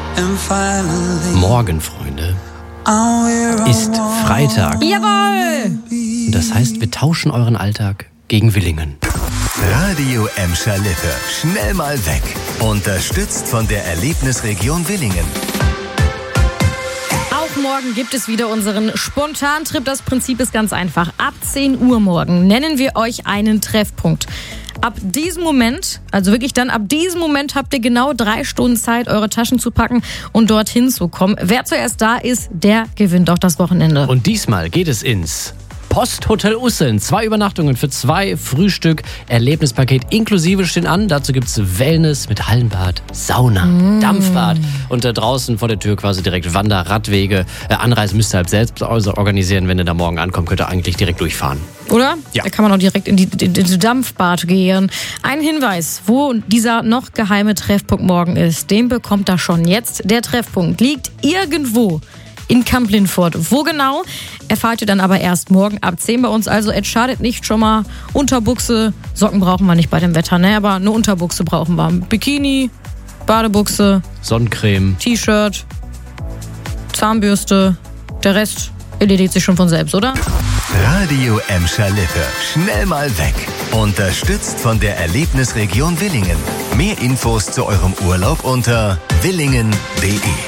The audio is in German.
Morgen, Freunde, ist Freitag. Jawohl! Und das heißt, wir tauschen euren Alltag gegen Willingen. Radio Emscher Lippe. Schnell mal weg. Unterstützt von der Erlebnisregion Willingen. Auch morgen gibt es wieder unseren Spontantrip. Das Prinzip ist ganz einfach. Ab 10 Uhr morgen nennen wir euch einen Treffpunkt. Ab diesem Moment, also wirklich dann ab diesem Moment habt ihr genau 3 Stunden Zeit, eure Taschen zu packen und dorthin zu kommen. Wer zuerst da ist, der gewinnt auch das Wochenende. Und diesmal geht es ins Posthotel Usseln. 2 Übernachtungen für 2, Frühstück, Erlebnispaket inklusive stehen an. Dazu gibt's Wellness mit Hallenbad, Sauna, Dampfbad und da draußen vor der Tür quasi direkt Wanderradwege. Anreise müsst ihr halt selbst organisieren. Wenn ihr da morgen ankommt, könnt ihr eigentlich direkt durchfahren. Oder? Ja. Da kann man auch direkt in die Dampfbad gehen. Ein Hinweis, wo dieser noch geheime Treffpunkt morgen ist, den bekommt ihr schon jetzt. Der Treffpunkt liegt irgendwo in Kamp-Lindfort. Wo genau, erfahrt ihr dann aber erst morgen ab 10 bei uns. Also es schadet nicht, schon mal Unterbuchse. Socken brauchen wir nicht bei dem Wetter, ne? Aber eine Unterbuchse brauchen wir. Bikini, Badebuchse, Sonnencreme, T-Shirt, Zahnbürste. Der Rest erledigt sich schon von selbst, oder? Radio Emscher Lippe. Schnell mal weg. Unterstützt von der Erlebnisregion Willingen. Mehr Infos zu eurem Urlaub unter willingen.de.